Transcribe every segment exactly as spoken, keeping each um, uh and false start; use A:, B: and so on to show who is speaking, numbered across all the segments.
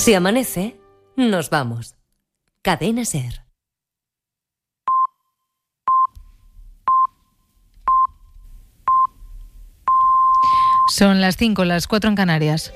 A: Si amanece, nos vamos. Cadena SER.
B: Son las cinco, las cuatro en Canarias.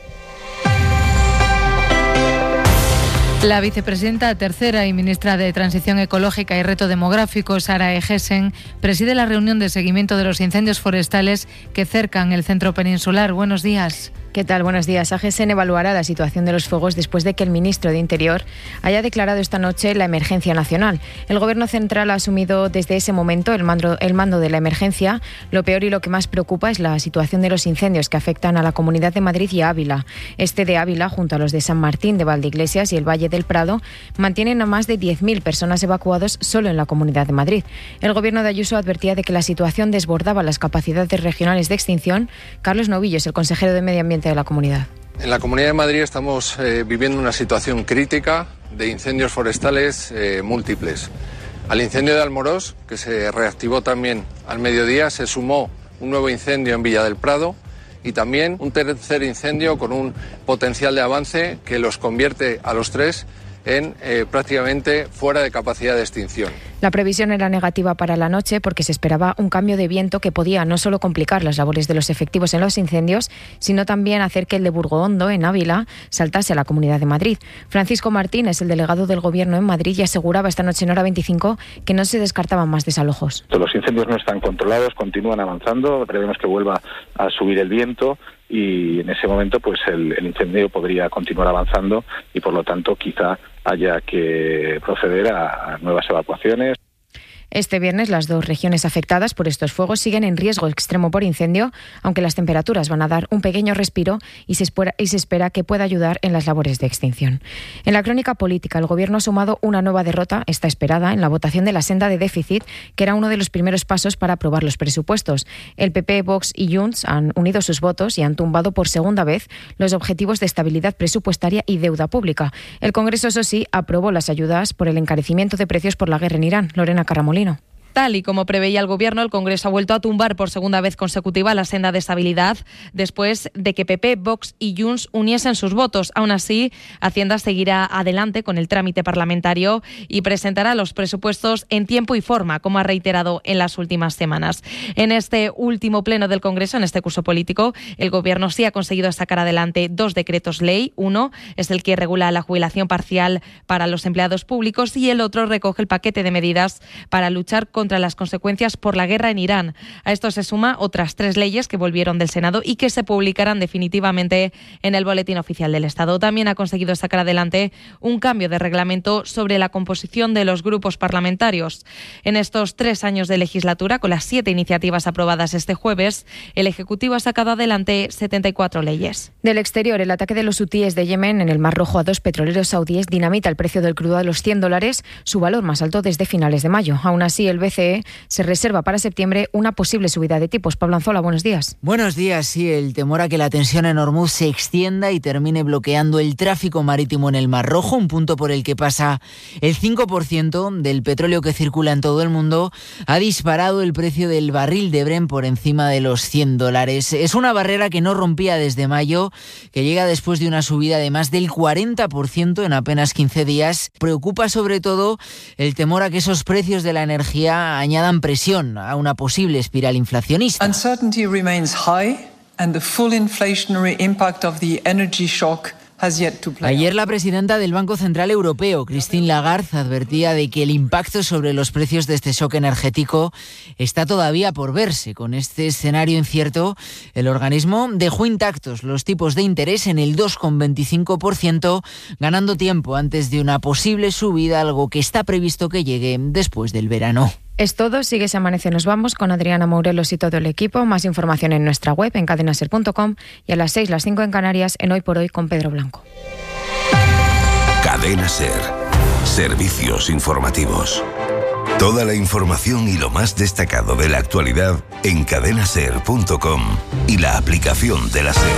B: La vicepresidenta tercera y ministra de Transición Ecológica y Reto Demográfico, Sara Egesen, preside la reunión de seguimiento de los incendios forestales que cercan el centro peninsular. Buenos días.
C: ¿Qué tal? Buenos días. Agesen evaluará la situación de los fuegos después de que el ministro de Interior haya declarado esta noche la emergencia nacional. El Gobierno central ha asumido desde ese momento el mando, el mando de la emergencia. Lo peor y lo que más preocupa es la situación de los incendios que afectan a la Comunidad de Madrid y a Ávila. Este de Ávila, junto a los de San Martín, de Valdeiglesias y el Valle del Prado, mantienen a más de diez mil personas evacuados solo en la Comunidad de Madrid. El Gobierno de Ayuso advertía de que la situación desbordaba las capacidades regionales de extinción. Carlos Novillos, el consejero de Medio Ambiente de la comunidad.
D: En la Comunidad de Madrid estamos eh, viviendo una situación crítica de incendios forestales eh, múltiples. Al incendio de Almorós, que se reactivó también al mediodía, se sumó un nuevo incendio en Villa del Prado y también un tercer incendio con un potencial de avance que los convierte a los tres en eh, prácticamente fuera de capacidad de extinción.
C: La previsión era negativa para la noche porque se esperaba un cambio de viento que podía no solo complicar las labores de los efectivos en los incendios, sino también hacer que el de Burgohondo, en Ávila, saltase a la Comunidad de Madrid. Francisco Martín es el delegado del Gobierno en Madrid y aseguraba esta noche en Hora veinticinco que no se descartaban más desalojos.
E: Los incendios no están controlados, continúan avanzando, prevemos que vuelva a subir el viento y en ese momento pues el, el incendio podría continuar avanzando y por lo tanto quizá haya que proceder a, a nuevas evacuaciones.
C: Este viernes las dos regiones afectadas por estos fuegos siguen en riesgo extremo por incendio, aunque las temperaturas van a dar un pequeño respiro y se espera, y se espera que pueda ayudar en las labores de extinción. En la crónica política, el Gobierno ha sumado una nueva derrota, esta esperada, en la votación de la senda de déficit, que era uno de los primeros pasos para aprobar los presupuestos. El P P, Vox y Junts han unido sus votos y han tumbado por segunda vez los objetivos de estabilidad presupuestaria y deuda pública. El Congreso, eso sí, aprobó las ayudas por el encarecimiento de precios por la guerra en Irán. Lorena Carramolino.
F: Tal y como preveía el Gobierno, el Congreso ha vuelto a tumbar por segunda vez consecutiva la senda de estabilidad después de que P P, Vox y Junts uniesen sus votos. Aún así, Hacienda seguirá adelante con el trámite parlamentario y presentará los presupuestos en tiempo y forma, como ha reiterado en las últimas semanas. En este último pleno del Congreso, en este curso político, el Gobierno sí ha conseguido sacar adelante dos decretos ley. Uno es el que regula la jubilación parcial para los empleados públicos y el otro recoge el paquete de medidas para luchar contra contra las consecuencias por la guerra en Irán. A esto se suma otras tres leyes que volvieron del Senado y que se publicarán definitivamente en el Boletín Oficial del Estado. También ha conseguido sacar adelante un cambio de reglamento sobre la composición de los grupos parlamentarios. En estos tres años de legislatura, con las siete iniciativas aprobadas este jueves, el Ejecutivo ha sacado adelante setenta y cuatro leyes.
C: Del exterior, el ataque de los hutíes de Yemen en el Mar Rojo a dos petroleros saudíes dinamita el precio del crudo a los cien dólares, su valor más alto desde finales de mayo. Aún así, el B C E se reserva para septiembre una posible subida de tipos. Pablo Anzola, buenos días.
G: Buenos días, sí, el temor a que la tensión en Hormuz se extienda y termine bloqueando el tráfico marítimo en el Mar Rojo, un punto por el que pasa el cinco por ciento del petróleo que circula en todo el mundo, ha disparado el precio del barril de Brent por encima de los cien dólares. Es una barrera que no rompía desde mayo, que llega después de una subida de más del cuarenta por ciento en apenas quince días. Preocupa sobre todo el temor a que esos precios de la energía añadan presión a una posible espiral inflacionista.
H: Uncertainty remains high and the full inflationary impact of the energy shock has yet to play.
G: Ayer la presidenta del Banco Central Europeo, Christine Lagarde, advertía de que el impacto sobre los precios de este shock energético está todavía por verse. Con este escenario incierto, el organismo dejó intactos los tipos de interés en el dos coma veinticinco por ciento, ganando tiempo antes de una posible subida, algo que está previsto que llegue después del verano.
C: Es todo, sigue Se Amanece, nos vamos con Adriana Morelos y todo el equipo. Más información en nuestra web, en cadena ser punto com, y a las seis, las cinco en Canarias, en Hoy por Hoy con Pedro Blanco.
I: Cadena SER. Servicios informativos. Toda la información y lo más destacado de la actualidad en cadena ser punto com y la aplicación de la SER.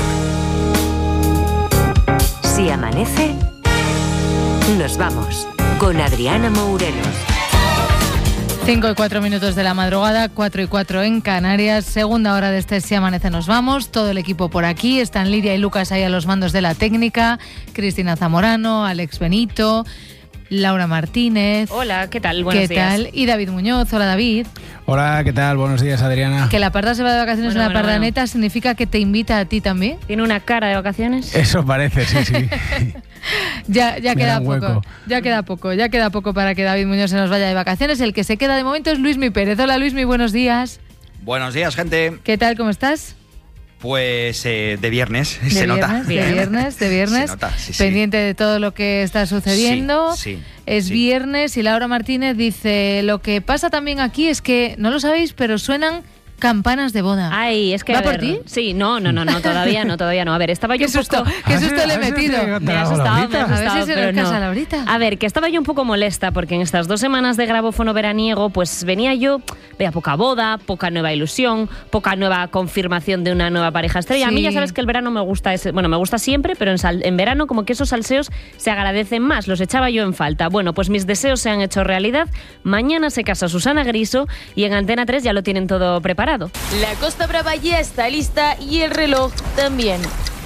A: Si amanece, nos vamos con Adriana Morelos.
B: cinco y cuatro minutos de la madrugada, cuatro y cuatro en Canarias, segunda hora de este Si Amanece Nos Vamos, todo el equipo por aquí, están Lidia y Lucas ahí a los mandos de la técnica, Cristina Zamorano, Alex Benito, Laura Martínez.
F: Hola, ¿qué tal? Buenos
B: ¿Qué
F: días.
B: tal? Y David Muñoz. Hola, David.
J: Hola, ¿qué tal? Buenos días, Adriana.
B: Que la parda se va de vacaciones
F: Bueno,
B: en la
F: bueno,
B: pardaneta
F: bueno.
B: significa que te invita a ti también.
F: ¿Tiene una cara de vacaciones?
J: Eso parece, sí, sí.
B: Ya, ya
J: Me
B: queda
J: da un
B: poco,
J: hueco.
B: ya queda poco, ya queda poco para que David Muñoz se nos vaya de vacaciones. El que se queda de momento es Luismi Pérez. Hola, Luismi, buenos días.
K: Buenos días, gente.
B: ¿Qué tal? ¿Cómo estás?
K: Pues eh, de viernes,
B: De
K: se
B: viernes,
K: nota.
B: de viernes, de viernes.
K: Se nota, sí, sí.
B: Pendiente de todo lo que está sucediendo.
K: Sí, sí,
B: es
K: sí.
B: viernes y Laura Martínez dice, lo que pasa también aquí es que, no lo sabéis, pero suenan campanas de boda.
F: Ay, es que
B: ¿Va
F: a
B: por
F: ver,
B: ti?
F: Sí, no, no, no, no, todavía no, todavía no. A ver, estaba yo
B: Qué
F: un
B: susto,
F: poco...
B: qué susto le he
J: A ver si
B: metido.
J: te-
F: Me ha
J: Hola,
F: asustado, me ha
J: Laurita.
B: A ver si
F: asustado,
B: se
F: pero
B: nos casa
F: no.
B: Laurita.
F: A ver, que estaba yo un poco molesta porque en estas dos semanas de grabófono veraniego pues venía yo, vea, poca boda, poca nueva ilusión, poca nueva confirmación de una nueva pareja estrella. A mí
B: Sí.
F: ya sabes que el verano me gusta, ese, bueno, me gusta siempre, pero en, sal- en verano como que esos salseos se agradecen más, los echaba yo en falta. Bueno, pues mis deseos se han hecho realidad. Mañana se casa Susana Griso y en Antena tres ya lo tienen todo preparado.
L: La Costa Brava ya está lista y el reloj también.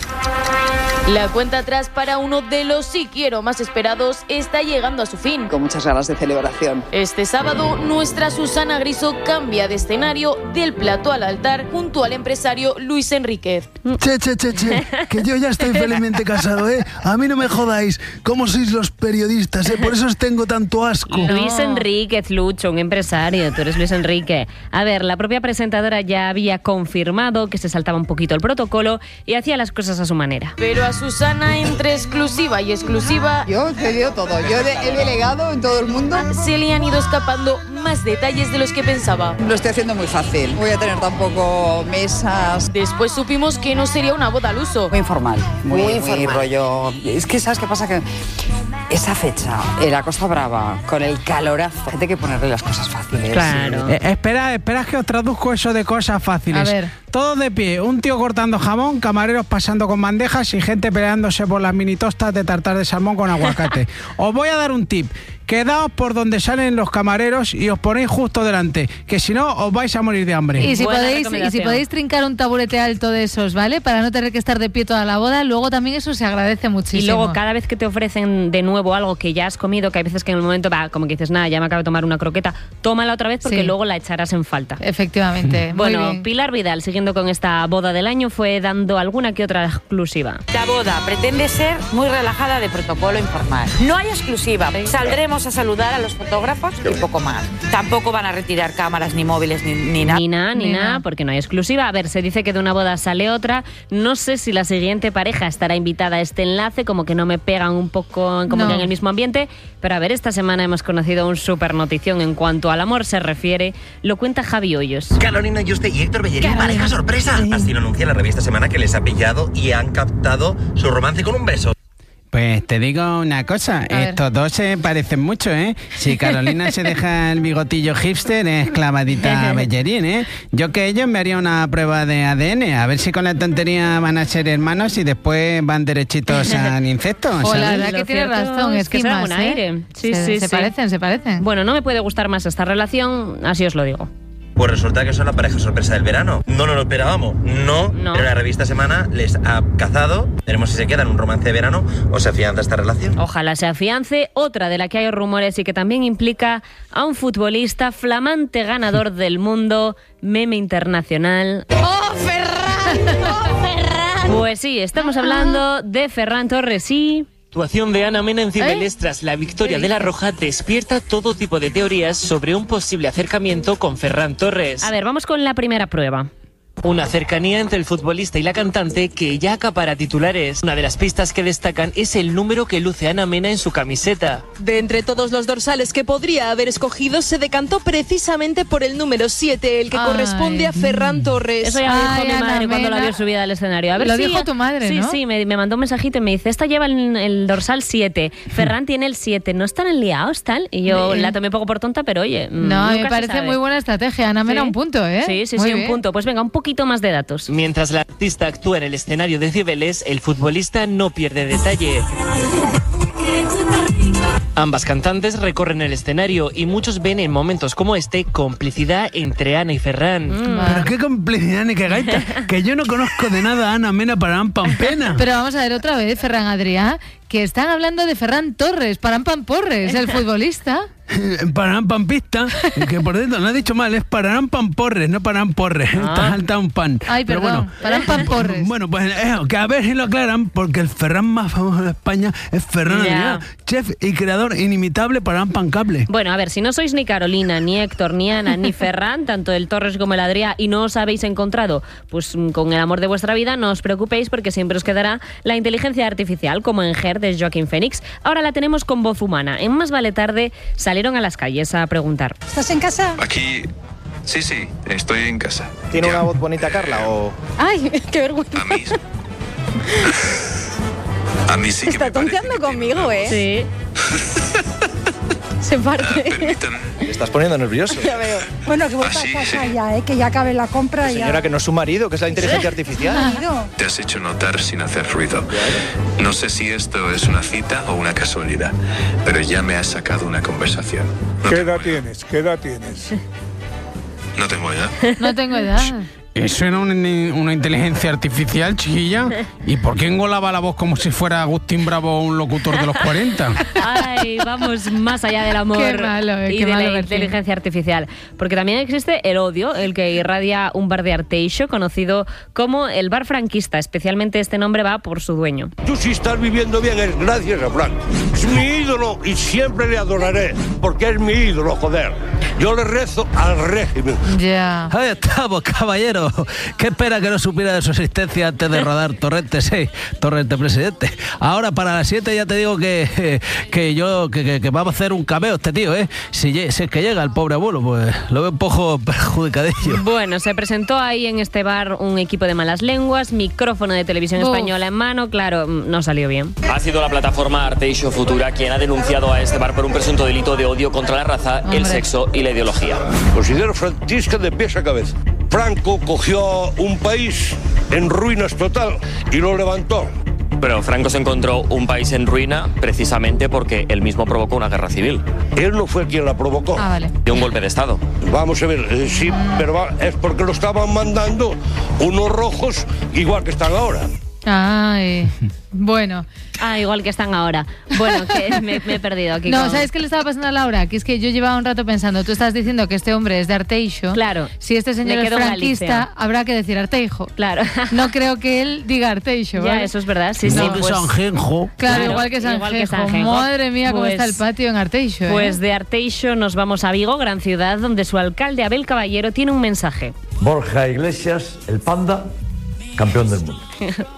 L: La cuenta atrás para uno de los sí quiero más esperados está llegando a su fin.
M: Con muchas ganas de celebración.
L: Este sábado, nuestra Susana Griso cambia de escenario del plató al altar junto al empresario Luis Enríquez.
N: Che, che, che, che, que yo ya estoy felizmente casado, ¿eh? A mí no me jodáis, ¿cómo sois los periodistas, eh? Por eso os tengo tanto asco.
F: Luis Enríquez, Lucho, un empresario, tú eres Luis Enrique. A ver, la propia presentadora ya había confirmado que se saltaba un poquito el protocolo y hacía las cosas a su manera.
L: Pero a Susana, entre exclusiva y exclusiva,
M: Yo he cedido todo. Yo de- he delegado en todo el mundo.
L: se le han ido escapando más detalles de los que pensaba.
M: Lo estoy haciendo muy fácil. Voy a tener tampoco mesas.
L: Después supimos que no sería una boda al uso.
M: Muy informal. Muy,
L: Muy
M: muy,
L: informal.
M: rollo. Es que, ¿sabes qué pasa? Que esa fecha, en la Costa Brava, con el calorazo, hay que ponerle las cosas fáciles.
F: Claro.
J: Eh, espera, espera que os traduzco eso de cosas fáciles.
B: A ver.
J: Todos de pie, un tío cortando jamón, camareros pasando con bandejas y gente peleándose por las mini tostas de tartar de salmón con aguacate. Os voy a dar un tip. Quedaos por donde salen los camareros y os ponéis justo delante, que si no os vais a morir de hambre.
B: Y si,
F: Buena
B: podéis, y si
F: recomendación.
B: podéis trincar un taburete alto de esos, ¿vale? Para no tener que estar de pie toda la boda, luego también eso se agradece muchísimo.
F: Y luego cada vez que te ofrecen de nuevo algo que ya has comido, que hay veces que en el momento va, como que dices, nada, ya me acabo de tomar una croqueta, tómala otra vez porque
B: Sí.
F: luego la echarás en falta.
B: Efectivamente. Muy
F: Bueno,
B: bien.
F: Pilar Vidal, siguiendo con esta boda del año, fue dando alguna que otra exclusiva.
O: La boda pretende ser muy relajada de protocolo informal. No hay exclusiva. Saldremos a saludar a los fotógrafos y poco más. Tampoco van a retirar cámaras, ni móviles, ni, ni nada.
F: Ni nada, ni,
B: Ni
F: nada,
B: nada.
F: porque no hay exclusiva. A ver, se dice que de una boda sale otra. No sé si la siguiente pareja estará invitada a este enlace, como que no me pegan un poco como
B: No.
F: que en el mismo ambiente. Pero a ver, esta semana hemos conocido un super notición en cuanto al amor se refiere. Lo cuenta Javi Hoyos.
P: Carolina Yuste y Héctor Bellerín,
F: Carolina.
P: pareja sorpresa. Así lo anuncia la revista Semana, que les ha pillado y han captado su romance con un beso.
J: Pues te digo una cosa,
B: ver.
J: estos dos se parecen mucho, ¿eh? Si Carolina se deja el bigotillo hipster, es clavadita Bellerín, ¿eh? Yo que ellos me haría una prueba de A D N, a ver si con la tontería van a ser hermanos y después van derechitos al insecto,
B: O la
J: ¿sabes?
B: verdad
F: Lo
B: que tienes
F: cierto
B: razón,
F: es
B: es
F: que
B: que
F: se da
B: más,
F: buen
B: ¿eh?
F: aire. Sí,
B: se,
F: sí,
B: se
F: sí.
B: parecen, se parecen.
F: Bueno, no me puede gustar más esta relación, así os lo digo.
P: Pues resulta que son la pareja sorpresa del verano. No nos lo esperábamos, no,
F: No.
P: pero la revista Semana les ha cazado. Veremos si se queda en un romance de verano o se afianza esta relación.
F: Ojalá se afiance. Otra de la que hay rumores y que también implica a un futbolista flamante ganador del mundo, meme internacional.
L: ¡Oh, Ferran! ¡Oh, Ferran!
F: Pues sí, estamos hablando de Ferran Torres y...
Q: La actuación de Ana Mena en Cibeles tras la victoria de la Roja despierta todo tipo de teorías sobre un posible acercamiento con Ferran Torres.
F: A ver, vamos con la primera prueba.
Q: Una cercanía entre el futbolista y la cantante que ya acapara titulares. Una de las pistas que destacan es el número que luce Ana Mena en su camiseta.
R: De entre todos los dorsales que podría haber escogido, se decantó precisamente por el número siete, el que
B: Ay.
R: corresponde a Ferran Torres.
F: Eso ya me dijo
B: Ay,
F: mi
B: Ana
F: madre cuando la
B: Mena.
F: vio subida al escenario. A ver
B: Lo
F: si-
B: dijo tu madre,
F: sí,
B: ¿no?
F: Sí, me, me mandó un mensajito y me dice, esta lleva el, el dorsal siete, Ferran tiene el siete, ¿no están liados tal? Y yo
B: Sí.
F: la tomé poco por tonta, pero oye, mm,
B: No, a mí
F: nunca
B: me
F: se
B: parece
F: sabe.
B: muy buena estrategia. Ana Mena,
F: Sí.
B: un punto, ¿eh?
F: Sí, sí,
B: Muy
F: sí, un
B: bien.
F: punto. Pues venga, un poquito más de datos.
Q: Mientras la artista actúa en el escenario de Cibeles, el futbolista no pierde detalle. Ambas cantantes recorren el escenario y muchos ven en momentos como este complicidad entre Ana y Ferran.
N: Mm. Pero qué complicidad ni qué gaita, que yo no conozco de nada a Ana Mena para Pampena.
B: Pero vamos a ver otra vez, Ferran Adrià, que están hablando de Ferran Torres, Paran Pam Porres, el futbolista.
N: Pararán Pampista, que por dentro no ha dicho mal, es Pararán Pamporres, no Pararán Porres. Ah. Está salta un pan.
B: Ay,
N: pero
B: perdón,
N: bueno,
B: Pararán Pamporres.
N: Bueno, pues eh, que a ver si lo aclaran, porque el Ferran más famoso de España es Ferran Adrià, chef y creador inimitable Pararán Pancable.
S: Bueno, a ver, si no sois ni Carolina, ni Héctor, ni Ana, ni Ferran, tanto el Torres como el Adrià, y no os habéis encontrado pues con el amor de vuestra vida, no os preocupéis porque siempre os quedará la inteligencia artificial, como en Her de Joaquín Phoenix. Ahora la tenemos con voz humana. En Más vale tarde salieron a las calles a preguntar.
T: ¿Estás en casa?
U: Aquí, sí, sí, estoy en casa.
V: ¿Tiene ya. una voz bonita, Carla, o...?
T: Ay, qué vergüenza.
U: A mí... A mí sí que
T: Está
U: me
T: tonteando conmigo, ¿eh?
S: Sí.
T: Se parte.
U: Permítanme.
V: Te estás poniendo nervioso.
T: Ya veo. Bueno, que voy
U: ¿Ah, sí?
T: a casa
U: Sí.
T: ya, ¿eh? Que ya acabe la compra.
V: Pues,
T: ya.
V: señora, que no es su marido, que es la inteligencia artificial.
U: Te has hecho notar sin hacer ruido. No sé si esto es una cita o una casualidad, pero ya me has sacado una conversación. No
W: ¿Qué
U: tengo
W: edad tienes? ¿Qué edad tienes?
U: No tengo edad.
B: No tengo edad.
J: ¿Eso era una, una inteligencia artificial, chiquilla? ¿Y por qué engolaba la voz como si fuera Agustín Bravo, un locutor de los cuarenta?
S: Ay, vamos más allá del amor
B: Qué malo, eh,
S: y
B: qué
S: de
B: malo,
S: la
B: Bertín.
S: inteligencia artificial. Porque también existe el odio, el que irradia un bar de Arteixo, conocido como el bar franquista. Especialmente este nombre va por su dueño.
X: Tú si estás viviendo bien es gracias a Franco. Es mi ídolo y siempre le adoraré, porque es mi ídolo, joder. Yo le rezo al régimen.
B: Ya.
N: Ahí estamos, caballero. Qué espera que no supiera de su existencia antes de rodar Torrente seis, Torrente presidente. Ahora para las siete ya te digo que, que yo que, que, que vamos a hacer un cameo este tío, ¿eh? Si, si es que llega el pobre abuelo, pues lo veo un poco perjudicadillo.
S: Bueno, se presentó ahí en este bar un equipo de malas lenguas, micrófono de televisión
B: Uf.
S: española en mano, claro, no salió bien.
Q: Ha sido la plataforma Arteixo Futura quien ha denunciado a este bar por un presunto delito de odio contra la raza,
B: Hombre.
Q: el sexo y la ideología.
X: Considero franquista de pies a cabeza. Franco cogió un país en ruinas total y lo levantó.
Q: Pero Franco se encontró un país en ruina precisamente porque él mismo provocó una guerra civil.
X: Él no fue quien la provocó.
B: Ah, vale.
Q: De un golpe de Estado.
X: Vamos a ver, eh, sí, pero va, es porque lo estaban mandando unos rojos igual que están ahora.
B: Ay, bueno.
S: Ah, igual que están ahora. Bueno, que me, me he perdido aquí.
B: No,
S: con...
B: ¿sabes qué le estaba pasando a Laura? Que es que yo llevaba un rato pensando, tú estás diciendo que este hombre es de Arteixo.
S: Claro.
B: Si este señor
S: Me
B: es
S: quedo en
B: franquista,
S: Galicia.
B: habrá que decir Arteijo.
S: Claro.
B: No creo que él diga Arteixo,
S: Ya,
B: ¿vale?
S: eso es verdad, sí,
N: No,
S: sí.
N: de
S: Pues,
N: Sanjenjo.
B: Claro,
S: Claro,
B: igual que Sanjenjo.
S: igual que Sanjenjo.
B: Madre mía, cómo
S: Pues-
B: está el patio en Arteixo, ¿eh?
S: pues de Arteixo nos vamos a Vigo, gran ciudad, donde su alcalde Abel Caballero tiene un mensaje.
Y: Borja Iglesias, el Panda, campeón del mundo.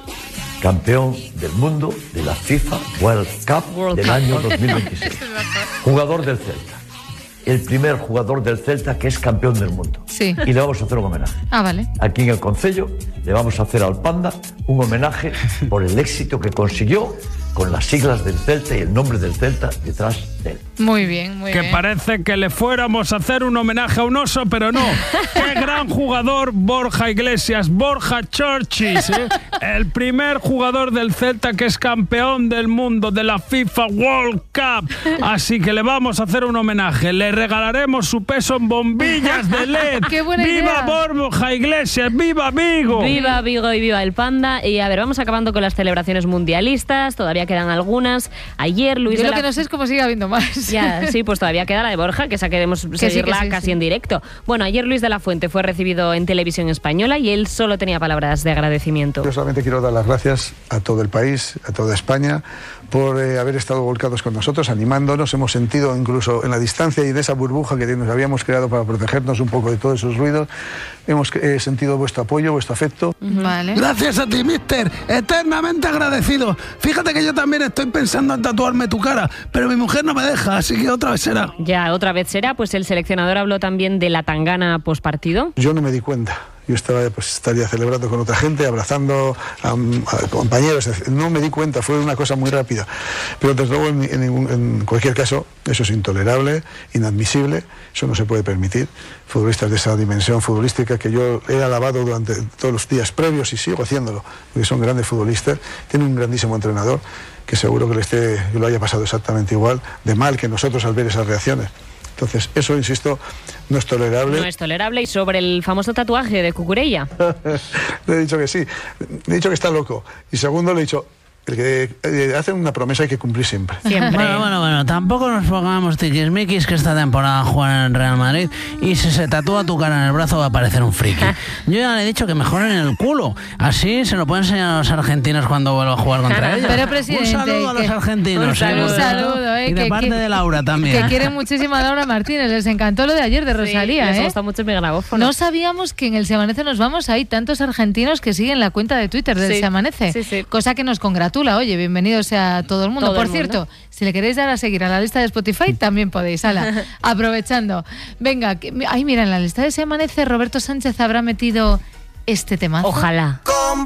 Y: Campeón del mundo de la FIFA World Cup
S: World
Y: del
S: Cup.
Y: año dos mil veintiséis. Jugador del Celta. El primer jugador del Celta que es campeón del mundo.
B: Sí.
Y: Y le vamos a hacer un homenaje.
B: Ah, vale.
Y: Aquí en el Concello le vamos a hacer al Panda un homenaje por el éxito que consiguió con las siglas del Celta y el nombre del Celta detrás de él.
B: Muy bien, muy
J: Que
B: bien.
J: parece que le fuéramos a hacer un homenaje a un oso, pero no. ¡Qué gran jugador Borja Iglesias! Borja Churchis, ¿eh? El primer jugador del Celta que es campeón del mundo de la FIFA World Cup. Así que le vamos a hacer un homenaje. Le regalaremos su peso en bombillas de L E D.
B: ¡Qué buena
J: ¡Viva
B: idea!
J: Borja Iglesias! ¡Viva Vigo!
S: Viva Vigo y viva el Panda. Y a ver, vamos acabando con las celebraciones mundialistas. Todavía quedan algunas. Ayer Luis
B: Yo
S: de
B: lo
S: la...
B: que no sé es cómo sigue habiendo más.
S: Ya, sí, pues todavía queda la de Borja, que esa queremos
B: sí,
S: seguirla
B: que sí,
S: casi
B: sí.
S: en directo. Bueno, ayer Luis de la Fuente fue recibido en televisión española y él solo tenía palabras de agradecimiento.
W: Yo solamente quiero dar las gracias a todo el país, a toda España, por eh, haber estado volcados con nosotros, animándonos. Hemos sentido incluso en la distancia y de esa burbuja que nos habíamos creado para protegernos un poco de todos esos ruidos, hemos eh, sentido vuestro apoyo, vuestro afecto.
B: Vale.
N: Gracias a ti, mister. Eternamente agradecido. Fíjate que yo también estoy pensando en tatuarme tu cara, pero mi mujer no me deja, así que otra vez será.
S: Ya, otra vez será, pues el seleccionador habló también de la tangana pospartido.
W: Yo no me di cuenta. Yo estaba, pues, estaría celebrando con otra gente, abrazando a, a compañeros. No me di cuenta, fue una cosa muy rápida. Pero desde luego, en, en, en cualquier caso, eso es intolerable, inadmisible, eso no se puede permitir. Futbolistas de esa dimensión futbolística que yo he alabado durante todos los días previos y sigo haciéndolo, porque son grandes futbolistas, tienen un grandísimo entrenador que seguro que le esté, que lo haya pasado exactamente igual de mal que nosotros al ver esas reacciones. Entonces, eso, insisto, no es tolerable.
S: No es tolerable. Y sobre el famoso tatuaje de Cucurella.
W: Le he dicho que sí. Le he dicho que está loco. Y segundo, le he dicho, el que eh, hacen una promesa hay que cumplir siempre.
S: Siempre.
N: Bueno, bueno, bueno, tampoco nos pongamos tiquismiquis, que esta temporada juegan en el Real Madrid y si se tatúa tu cara en el brazo va a parecer un friki. Yo ya le he dicho que mejoren el culo, así se lo pueden enseñar a los argentinos cuando vuelva a jugar contra ellos.
B: Pero, presidente,
N: un saludo a los
B: que-
N: argentinos.
B: un saludo,
N: eh,
B: un saludo, eh,
N: y de
B: que-
N: parte
B: que-
N: de Laura también.
B: Que quieren muchísimo a Laura Martínez. Les encantó lo de ayer de Rosalía,
S: les
B: ¿eh?
S: gusta mucho mi grabófono.
B: No sabíamos que en el Se Amanece Nos Vamos hay tantos argentinos que siguen la cuenta de Twitter del
S: Sí,
B: Se Amanece.
S: sí, sí.
B: Cosa que nos congratula. Oye, bienvenido sea todo el mundo.
S: Todo
B: Por
S: el mundo.
B: cierto, si le queréis dar a seguir a la lista de Spotify, también podéis. Ala, aprovechando. Venga, que- ay, mira, en la lista de Se Amanece Roberto Sánchez habrá metido este temazo.
S: Ojalá.